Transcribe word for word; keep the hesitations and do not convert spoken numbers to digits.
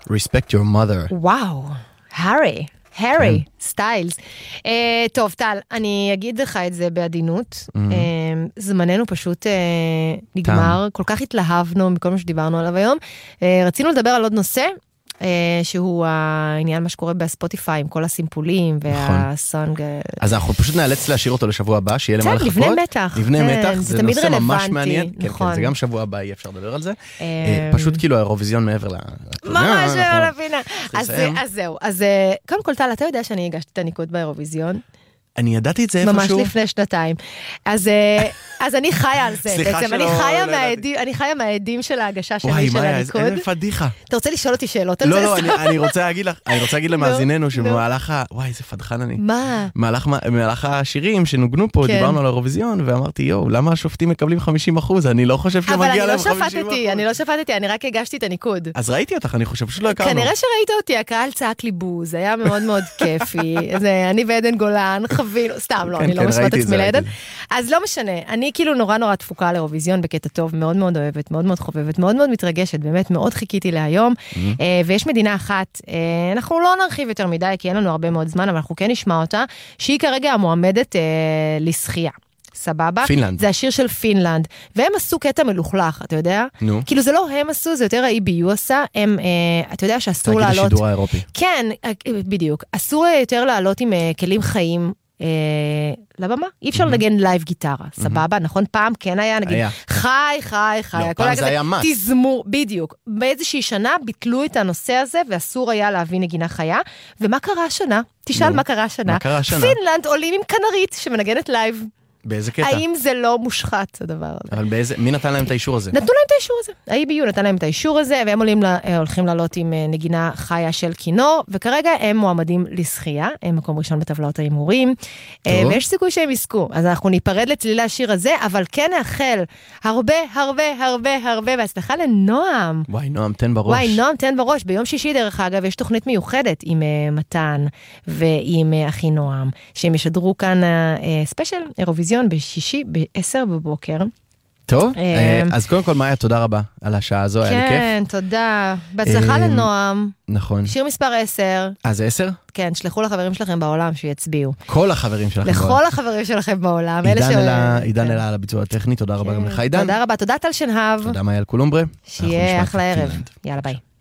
Respect your mother. וואו, הארי. הארי, סטיילס. טוב, טל, אני אגיד לך את זה בעדינות. זמננו פשוט נגמר. כל כך התלהבנו מכל מה שדיברנו עליו היום. רצינו לדבר על עוד נושא, שהוא העניין מה שקורה בספוטיפיי, עם כל הסימפולים והסונג. אז אנחנו פשוט נאלץ להשאיר אותו לשבוע הבא, שיהיה למה לחכות. לבני מתח. לבני מתח, זה נושא ממש מעניין. כן, כן, זה גם שבוע הבא, יהיה אפשר לדבר על זה. פשוט כאילו האירוויזיון מעבר ל... ממש לא לבינה. אז זהו, אז קודם כל טל, אתה יודע שאני הגשתי את הניקוד באירוויזיון? אני ידעתי את זה איפשהו. ממש לפני שנתיים. אז, אז אני חיה על זה. בעצם אני חיה מהעדים, אני חיה מהעדים של ההגשה שלי של הניקוד. איזה פדיחה. אתה רוצה לשאול אותי שאלות על זה? לא, לא, אני, אני רוצה להגיד לך, אני רוצה להגיד למאזיננו שבמהלך ה... וואי, איזה פדחן אני. מה? במהלך השירים שנוגנו פה, דיברנו על האירוויזיון, ואמרתי, יואו, למה השופטים מקבלים חמישים אחוז? אני לא חושב שמגיע להם חמישים אחוז. אבל אני לא שפטתי, אני לא שפטתי, אני רק הגשתי את הניקוד. אז ראיתי אותך, אני חושב שלא הכרנו. כנראה שראית אותי, הקהל צעק לי בוז, היה מאוד מאוד כיפי. זה, אני ועדן גולן, חווינו, סתם לא, אני לא משמעת עצמי לעדן. אז לא משנה, אני כאילו נורא נורא תפוקה לאירוויזיון בקטע טוב, מאוד מאוד אוהבת, מאוד מאוד חובבת, מאוד מאוד מתרגשת, באמת מאוד חיכיתי להיום, ויש מדינה אחת, אנחנו לא נרחיב יותר מדי, כי אין לנו הרבה מאוד זמן, אבל אנחנו כן נשמע אותה, שהיא כרגע המועמדת לשחייה. סבבה? פינלנד. זה השיר של פינלנד, והם עשו קטע מלוכלך, אתה יודע? נו. כאילו זה לא הם עשו, זה יותר ה-E B U עשה, הם, אה, אתה יודע שאסור לעלות... תגיד השידור האירופי. כן, בדיוק. אסור יותר לעלות עם אה, כלים חיים, אה, לבמה? אי אפשר לנגן לייב גיטרה, סבבה? נכון? פעם כן היה, נגיד, חי, חי, חי. לא, פעם זה היה מס. תזמור, בדיוק. באיזושהי שנה ביטלו את הנושא הזה, ואסור היה להביא נגינה חיה, ומה קרה השנה? תשאל מה קרה השנה. מה קרה השנה? פינלנד עולים עם כנרית שמנגנת לייב. באיזה קטע? האם זה לא מושחת, הדבר הזה? אבל באיזה, מי נתן להם את האישור הזה? נתנו להם את האישור הזה. ה-E B U נתן להם את האישור הזה, והם עולים, הולכים לעלות עם נגינה חיה של כינור, וכרגע הם מועמדים לשחייה, הם מקום ראשון בטבלאות ההימורים, ויש סיכוי שהם יזכו. אז אנחנו ניפרד לצלילי השיר הזה, אבל כן נאחל הרבה, הרבה, הרבה, הרבה, והצלחה לנועם. וואי, נועם, תן בראש. וואי, נועם, תן בראש. ביום שישי, דרך אגב, יש תוכנית מיוחדת עם מתן ועם אחי נועם, שהם ישדרו כאן ספיישל, אירוויזיון, בשישי, בעשר בבוקר. טוב, אז קודם כל, מאיה, תודה רבה על השעה הזו, היה לי כיף. כן, תודה. בהצלחה לנועם. נכון. שיר מספר עשר. אה, זה עשר? כן, שלחו לחברים שלכם בעולם שיצביעו. כל החברים שלכם בעולם. לכל החברים שלכם בעולם. עידן אלה על הביצוע הטכני, תודה רבה גם לך, עידן. תודה רבה, תודה טל שנהב. תודה מאיה על קולומברה. שיהיה אחלה ערב. יאללה, ביי.